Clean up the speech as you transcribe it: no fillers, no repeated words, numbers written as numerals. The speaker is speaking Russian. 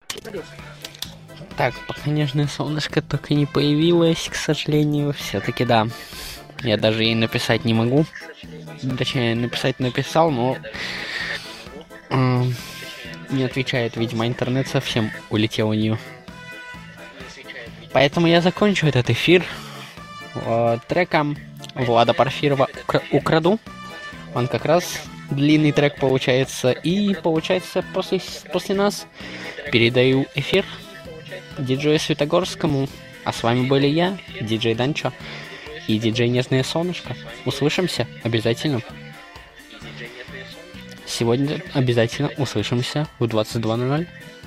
Так, пока нежное солнышко только не появилось, к сожалению, все-таки да. Я даже ей написать не могу. Точнее, написать написал, но не отвечает, видимо, интернет совсем улетел у нее. Поэтому я закончу этот эфир треком Влада Порфирова «Украду». Он как раз длинный трек получается. И получается после нас передаю эфир диджею Светогорскому. А с вами были я, диджей Данчо и диджей Нежное Солнышко. Услышимся обязательно. Сегодня обязательно услышимся в 22:00.